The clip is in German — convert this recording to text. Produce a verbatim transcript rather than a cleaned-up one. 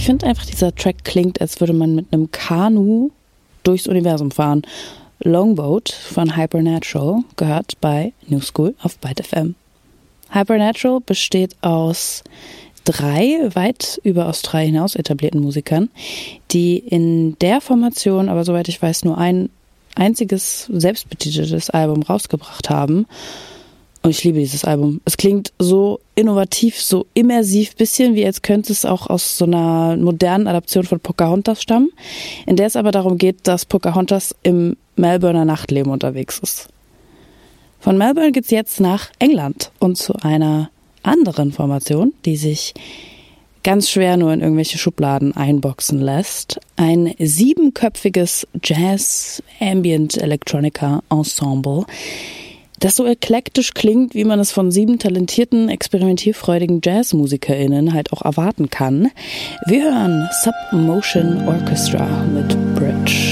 finde einfach, dieser Track klingt, als würde man mit einem Kanu durchs Universum fahren. Longboat von Hypernatural gehört bei New School auf Byte F M. Hypernatural besteht aus drei weit über Australien hinaus etablierten Musikern, die in der Formation, aber soweit ich weiß, nur ein einziges selbstbetiteltes Album rausgebracht haben. Und ich liebe dieses Album. Es klingt so innovativ, so immersiv, bisschen wie als könnte es auch aus so einer modernen Adaption von Pocahontas stammen, in der es aber darum geht, dass Pocahontas im Melbourner Nachtleben unterwegs ist. Von Melbourne geht's jetzt nach England und zu einer anderen Formation, die sich ganz schwer nur in irgendwelche Schubladen einboxen lässt. Ein siebenköpfiges Jazz-Ambient-Electronica-Ensemble, das so eklektisch klingt, wie man es von sieben talentierten, experimentierfreudigen JazzmusikerInnen halt auch erwarten kann. Wir hören Submotion Orchestra mit Bridge.